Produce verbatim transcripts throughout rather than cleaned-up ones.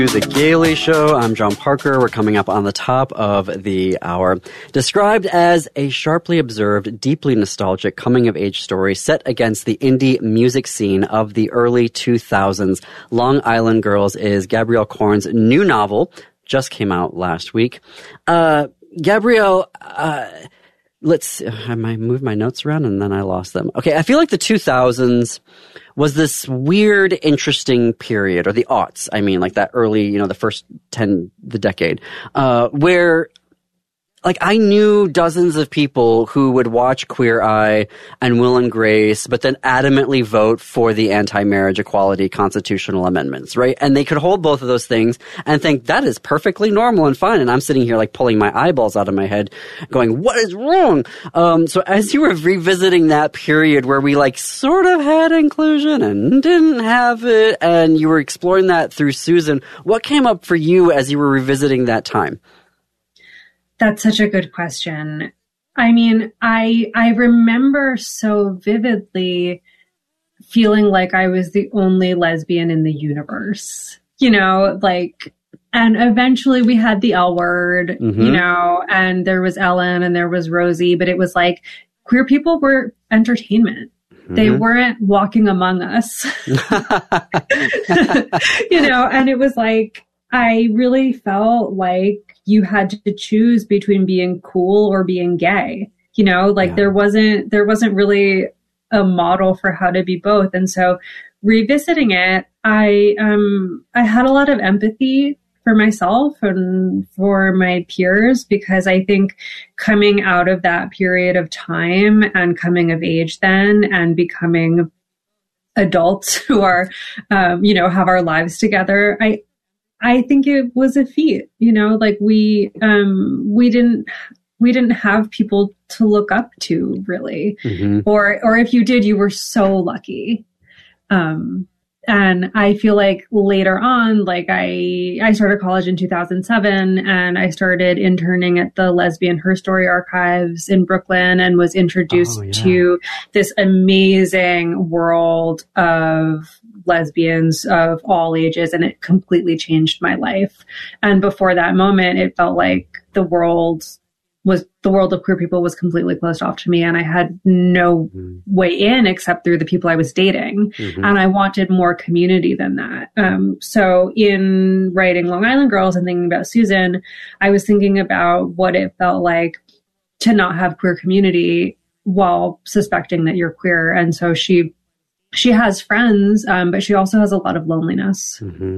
The Gaily Show. I'm John Parker. We're coming up on the top of the hour. Described as a sharply observed, deeply nostalgic coming-of-age story set against the indie music scene of the early two thousands, Long Island Girls is Gabrielle Korn's new novel. Just came out last week. Uh, Gabrielle, uh, let's, I might move my notes around and then I lost them. Okay, I feel like the two thousands was this weird, interesting period, or the aughts, I mean, like that early, you know, the first ten, the decade, uh, where, like, I knew dozens of people who would watch Queer Eye and Will and Grace, but then adamantly vote for the anti-marriage equality constitutional amendments, right? And they could hold both of those things and think that is perfectly normal and fine. And I'm sitting here like pulling my eyeballs out of my head going, what is wrong? Um, so as you were revisiting that period where we like sort of had inclusion and didn't have it, and you were exploring that through Susan, what came up for you as you were revisiting that time? That's such a good question. I mean, I I remember so vividly feeling like I was the only lesbian in the universe, you know, like, and eventually we had the L Word, mm-hmm. you know, and there was Ellen and there was Rosie, but it was like queer people were entertainment. Mm-hmm. They weren't walking among us, you know, and it was like, I really felt like you had to choose between being cool or being gay, you know, like yeah. there wasn't, there wasn't really a model for how to be both. And so revisiting it, I, um, I had a lot of empathy for myself and for my peers, because I think coming out of that period of time and coming of age then and becoming adults who are, um, you know, have our lives together, I, I think it was a feat, you know, like we, um, we didn't, we didn't have people to look up to really, mm-hmm. or, or if you did, you were so lucky. Um, and I feel like later on, like I, I started college in two thousand seven and I started interning at the Lesbian Her Story Archives in Brooklyn and was introduced oh, yeah. to this amazing world of lesbians of all ages, and it completely changed my life. And before that moment, it felt like the world was the world of queer people was completely closed off to me, and I had no mm-hmm. way in except through the people I was dating. Mm-hmm. And I wanted more community than that. Um, so in writing Long Island Girls and thinking about Susan, I was thinking about what it felt like to not have queer community while suspecting that you're queer. And so she She has friends, um, but she also has a lot of loneliness. Mm-hmm.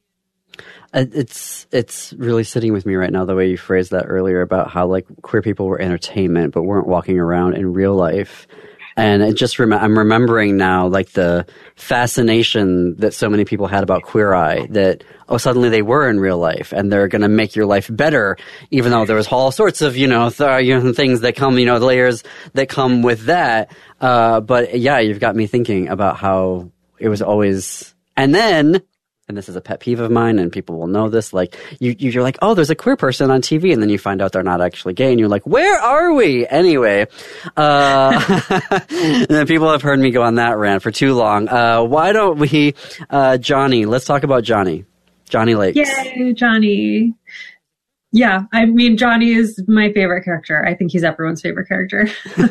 It's it's really sitting with me right now, the way you phrased that earlier about how like queer people were entertainment, but weren't walking around in real life. And it just rem- I'm remembering now like the fascination that so many people had about Queer Eye, that, oh, suddenly they were in real life and they're going to make your life better, even though there was all sorts of, you know, th- you know, things that come, you know, layers that come with that. Uh, but yeah, you've got me thinking about how it was always, and then, and this is a pet peeve of mine, and people will know this, like, you, you're like, oh, there's a queer person on T V, and then you find out they're not actually gay, and you're like, where are we? Anyway, uh, and then people have heard me go on that rant for too long. Uh, why don't we, uh, Johnny, let's talk about Johnny. Johnny Lakes. Yay, Johnny. Yeah, I mean, Johnny is my favorite character. I think he's everyone's favorite character.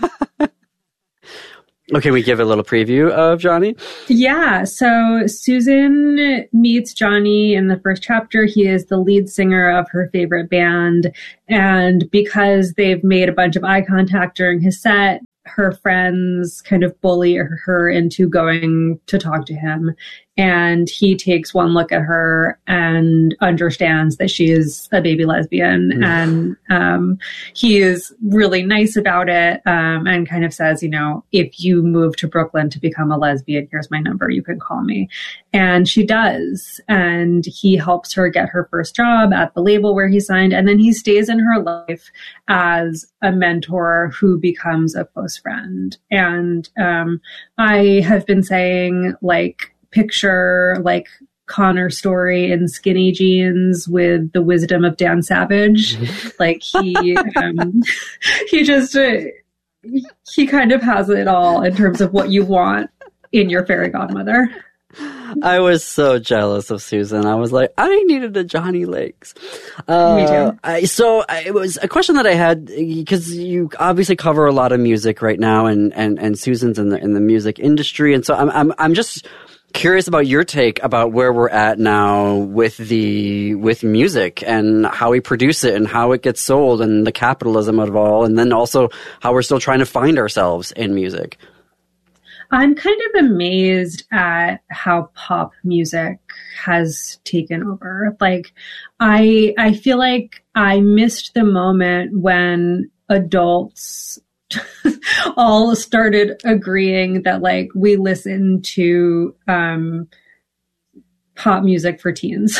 Okay, we give a little preview of Johnny? Yeah, so Susan meets Johnny in the first chapter. He is the lead singer of her favorite band. And because they've made a bunch of eye contact during his set, her friends kind of bully her into going to talk to him. And he takes one look at her and understands that she is a baby lesbian. Mm. And um, he is really nice about it, um, and kind of says, you know, if you move to Brooklyn to become a lesbian, here's my number. You can call me. And she does. And he helps her get her first job at the label where he signed. And then he stays in her life as a mentor who becomes a close friend. And um, I have been saying, like, picture like Connor Story in skinny jeans with the wisdom of Dan Savage. Like he, um, he just, uh, he kind of has it all in terms of what you want in your fairy godmother. I was so jealous of Susan. I was like, I needed a Johnny Lakes. Uh, Me too. I, so I, it was a question that I had because you obviously cover a lot of music right now, and, and, and Susan's in the in the music industry, and so I'm I'm I'm just curious about your take about where we're at now with the with music and how we produce it and how it gets sold and the capitalism of it all, and then also how we're still trying to find ourselves in music. I'm kind of amazed at how pop music has taken over. Like, I I feel like I missed the moment when adults all started agreeing that, like, we listen to um, pop music for teens.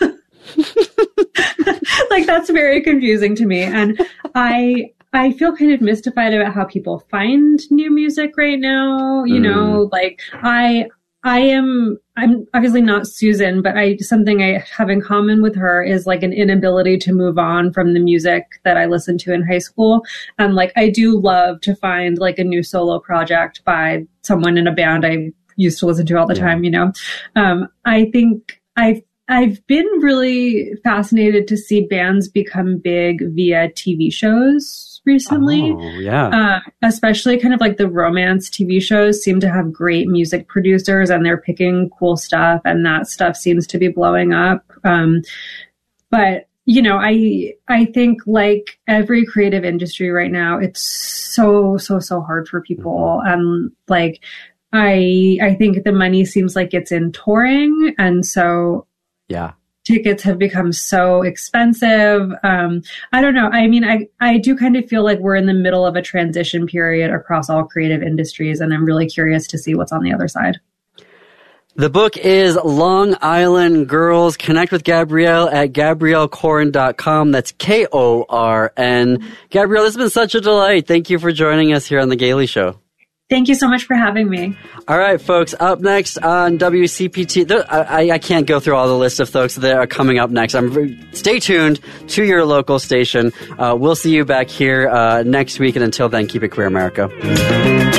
Like, that's very confusing to me. And I... I feel kind of mystified about how people find new music right now. You mm. know, like I, I am, I'm obviously not Susan, but I, something I have in common with her is like an inability to move on from the music that I listened to in high school. And like, I do love to find like a new solo project by someone in a band I used to listen to all the yeah. time, you know? Um, I think I've, I've been really fascinated to see bands become big via T V shows recently. Oh, yeah. Uh, especially kind of like the romance T V shows seem to have great music producers and they're picking cool stuff, and that stuff seems to be blowing up. Um, but you know, I I think like every creative industry right now, it's so, so, so hard for people. Mm-hmm. And like I I think the money seems like it's in touring, and so yeah. tickets have become so expensive. Um, I don't know. I mean, I, I do kind of feel like we're in the middle of a transition period across all creative industries, and I'm really curious to see what's on the other side. The book is Long Island Girls. Connect with Gabrielle at gabrielle koren dot com. That's K O R N. Gabrielle, this has been such a delight. Thank you for joining us here on The Gaily Show. Thank you so much for having me. All right, folks, up next on W C P T. I, I can't go through all the list of folks that are coming up next. I'm, stay tuned to your local station. Uh, we'll see you back here uh, next week, and until then, keep it queer, America.